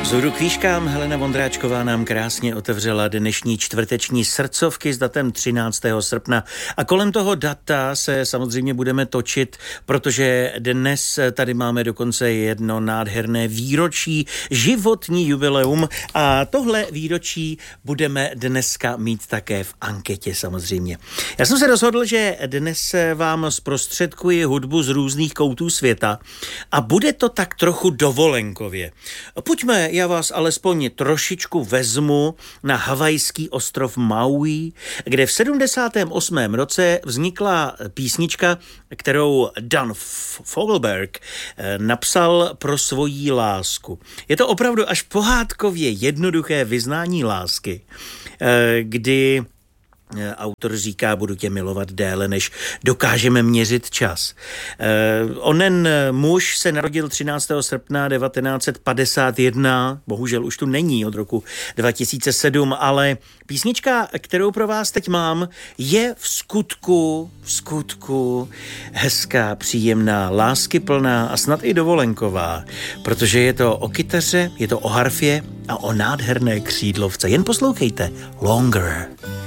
Vzhůru k výškám Helena Vondráčková nám krásně otevřela dnešní čtvrteční srdcovky s datem 13. srpna. A kolem toho data se samozřejmě budeme točit, protože dnes tady máme dokonce jedno nádherné výročí, životní jubileum. A tohle výročí budeme dneska mít také v anketě samozřejmě. Já jsem se rozhodl, že dnes vám zprostředkuji hudbu z různých koutů světa a bude to tak trochu dovolenkově. Pojďme, já vás alespoň trošičku vezmu na havajský ostrov Maui, kde v 78. roce vznikla písnička, kterou Dan Fogelberg napsal pro svoji lásku. Je to opravdu až pohádkově jednoduché vyznání lásky, kdy autor říká, budu tě milovat déle, než dokážeme měřit čas. Onen muž se narodil 13. srpna 1951, bohužel už tu není od roku 2007, ale písnička, kterou pro vás teď mám, je v skutku hezká, příjemná, láskyplná a snad i dovolenková, protože je to o kytaře, je to o harfě a o nádherné křídlovce. Jen poslouchejte. Longer.